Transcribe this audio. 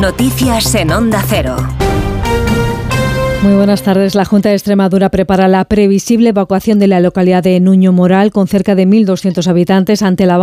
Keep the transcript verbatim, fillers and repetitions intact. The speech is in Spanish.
Noticias en Onda Cero. Muy buenas tardes. La Junta de Extremadura prepara la previsible evacuación de la localidad de Nuño Moral, con cerca de mil doscientos habitantes, ante el avance